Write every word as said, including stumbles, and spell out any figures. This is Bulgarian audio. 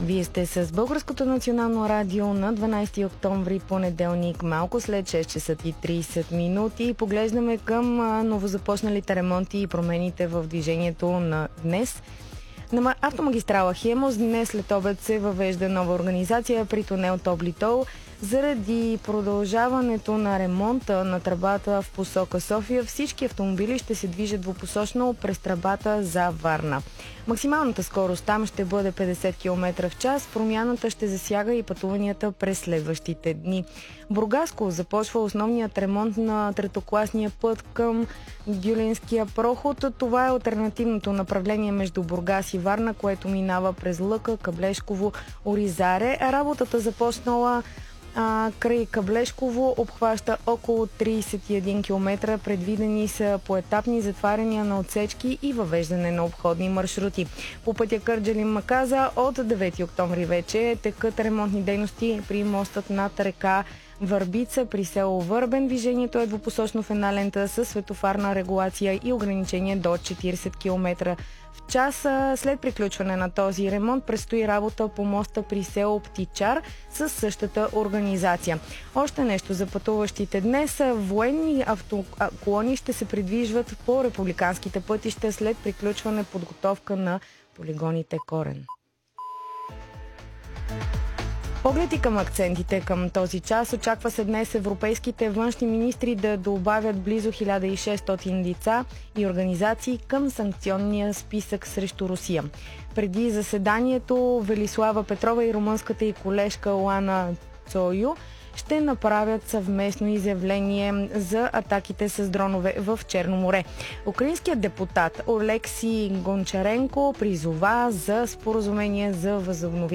Вие сте с Българското национално радио на дванайсети октомври, понеделник, малко след шест часа и трийсет минути. Поглеждаме към новозапочналите ремонти и промените в движението на днес. На автомагистрала Хемус днес след обед се въвежда нова организация при тунел Тоблитол. Заради продължаването на ремонта на тръбата в посока София, всички автомобили ще се движат двупосочно през тръбата за Варна. Максималната скорост там ще бъде петдесет километра в час. Промяната ще засяга и пътуванията през следващите дни. Бургаско започва основният ремонт на третокласния път към Гюленския проход. Това е алтернативното направление между Бургас и Варна, което минава през Лъка, Каблешково, Оризаре. Работата започнала А, край Каблешково, обхваща около трийсет и един километра. Предвидени са поетапни затваряния на отсечки и въвеждане на обходни маршрути. По пътя Кърджали-Маказа от девети октомври вече текат ремонтни дейности при мостът над река Върбица при село Върбен. Движението е двупосочно в една лента с светофарна регулация и ограничение до четирийсет километра в час. След приключване на този ремонт предстои работа по моста при село Птичар с същата организация. Още нещо за пътуващите днес. Военни автоколони ще се придвижват по републиканските пътища след приключване подготовка на полигоните Корен. Погледи към акцентите към този час. Очаква се днес европейските външни министри да добавят близо хиляда и шестстотин лица и организации към санкционния списък срещу Русия. Преди заседанието Велислава Петрова и румънската и колежка Лана Цою ще направят съвместно изявление за атаките с дронове в Черно море. Украинският депутат Олекси Гончаренко призова за споразумение за възобновяване